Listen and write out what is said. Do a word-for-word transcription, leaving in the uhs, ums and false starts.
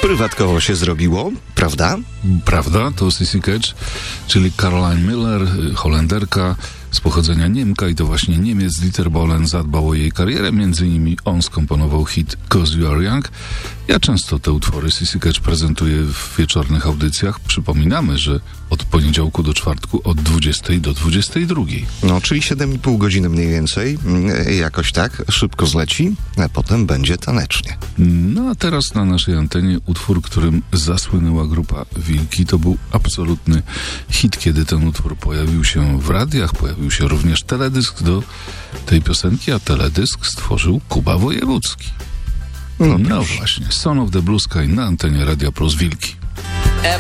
Prywatkowo się zrobiło, prawda? Prawda, to Sissy Catch, czyli Caroline Miller, Holenderka z pochodzenia Niemka i to właśnie Niemiec Dieter Bohlen zadbał o jej karierę, między innymi on skomponował hit Cause You Are Young. Ja często te utwory Sissy Catch prezentuję w wieczornych audycjach. Przypominamy, że od poniedziałku do czwartku od dwudziestej do dwudziestej drugiej. No, czyli siedem i pół godziny mniej więcej, jakoś tak, szybko zleci, a potem będzie tanecznie. No a teraz na naszej antenie utwór, którym zasłynęła grupa Wilki. To był absolutny hit, kiedy ten utwór pojawił się w radiach, pojawił się również teledysk do tej piosenki, a teledysk stworzył Kuba Wojewódzki. No, no właśnie, Son of the Blue Sky na antenie Radia Plus Wilki.